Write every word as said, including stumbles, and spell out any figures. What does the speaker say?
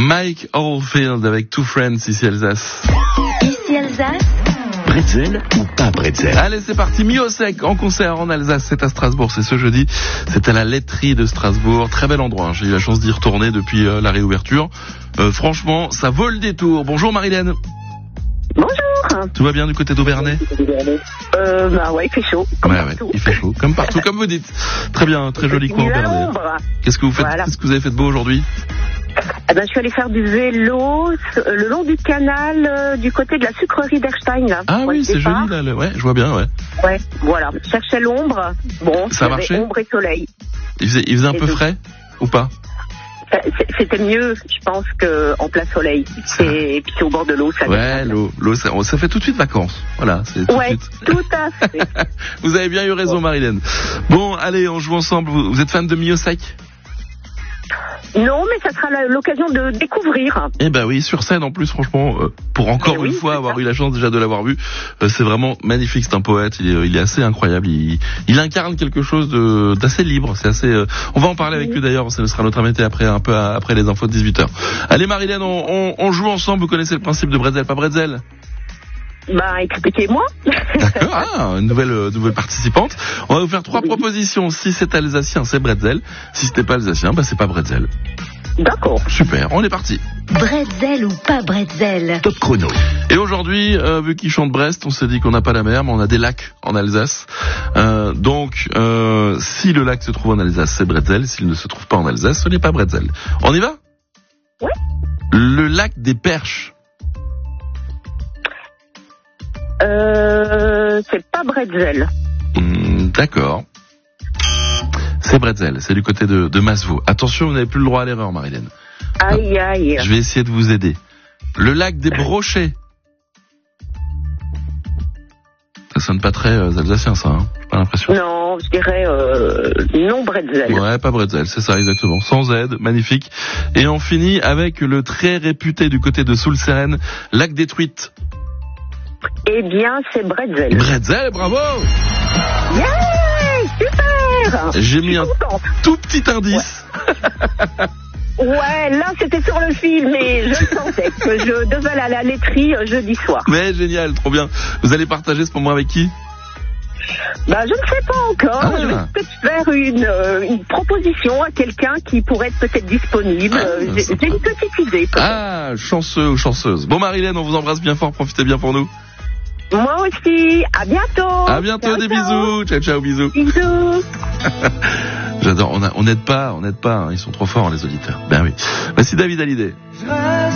Mike Oldfield avec Two Friends, ici Alsace. Ici Alsace. Bretzel ou pas bretzel? Allez, c'est parti. Miosek en concert en Alsace, c'est à Strasbourg, c'est ce jeudi. C'est à la laiterie de Strasbourg. Très bel endroit, hein. J'ai eu la chance d'y retourner depuis euh, la réouverture. Euh, franchement, ça vaut le détour. Bonjour Marilène. Bonjour. Tout va bien du côté d'Aubernay? Euh, bah ouais, il fait chaud, comme ouais, partout. Ouais, il fait chaud, comme partout, comme vous dites. Très bien, très joli coin Aubernay. Qu'est-ce que vous faites, voilà. Qu'est-ce que vous avez fait de beau aujourd'hui? Eh ben, je suis allée faire du vélo euh, le long du canal euh, du côté de la sucrerie d'Erstein. Là. Ah oui, c'est joli là. Le... Ouais, je vois bien, ouais. Ouais, voilà. Je cherchais l'ombre. Bon, ça a marché. Ombre et soleil. Il faisait, il faisait un et peu donc... frais ou pas? C'était mieux, je pense, qu'en plein soleil. Et puis au bord de l'eau, ça. Ouais, l'eau, l'eau, ça, ça fait tout de suite vacances. Voilà, c'est tout ouais, de suite. Tout à fait. Vous avez bien eu raison, ouais. Marilène. Bon, allez, on joue ensemble. Vous, vous êtes fan de Miosek? Non, mais ça sera l'occasion de découvrir. Eh ben oui, sur scène en plus, franchement, euh, pour encore eh une oui, fois avoir ça. eu la chance déjà de l'avoir vu, euh, c'est vraiment magnifique. C'est un poète, il est, il est assez incroyable. Il, il incarne quelque chose de d'assez libre. C'est assez. Euh, on va en parler avec oui. lui d'ailleurs. Ce sera notre invité après, un peu après les infos de dix-huit heures. Allez, Marilène, on, on, on joue ensemble. Vous connaissez le principe de Bretzel, pas Bretzel? Bah, expliquez-moi. D'accord, ah, une nouvelle, euh, nouvelle participante. On va vous faire trois oui. propositions. Si c'est alsacien, c'est Bretzel. Si c'était pas alsacien, bah c'est pas Bretzel. D'accord. Super, on est parti. Bretzel ou pas Bretzel? Top chrono. Et aujourd'hui, euh, vu qu'il chante Brest, on s'est dit qu'on n'a pas la mer, mais on a des lacs en Alsace. Euh, donc, euh, si le lac se trouve en Alsace, c'est Bretzel. S'il ne se trouve pas en Alsace, ce n'est pas Bretzel. On y va? Oui. Le lac des Perches. Euh, c'est pas Bretzel. Mmh, d'accord. C'est Bretzel, c'est du côté de, de Masevaux. Attention, vous n'avez plus le droit à l'erreur, Marilène. Aïe, aïe. Je vais essayer de vous aider. Le lac des Brochets. Ça sonne pas très euh, alsacien, ça, hein? J'ai pas l'impression. Non, je dirais euh, non Bretzel. Ouais, pas Bretzel, c'est ça, exactement. Sans aide, magnifique. Et on finit avec le très réputé du côté de Soulseren, lac des Truites. Eh bien, c'est Bretzel. Bretzel, bravo! Yeah, super! J'ai mis un tout petit indice. Ouais. Ouais, là, c'était sur le film et je le sentais que je devais aller à la laiterie jeudi soir. Mais génial, trop bien. Vous allez partager ce moment avec qui? Bah, je ne sais pas encore. Ah. Je vais peut-être faire une, euh, une proposition à quelqu'un qui pourrait être peut-être disponible. Ah, J'ai, j'ai une petite idée. Peut-être. Ah, chanceux ou chanceuse. Bon, Marilène, on vous embrasse bien fort. Profitez bien pour nous. Moi aussi. À bientôt. À bientôt. Ciao, des ciao. bisous. Ciao, ciao, bisous. Bisous. J'adore. On a, on n'aide pas, on n'aide pas. Hein. Ils sont trop forts, les auditeurs. Ben oui. Voici David Hallyday.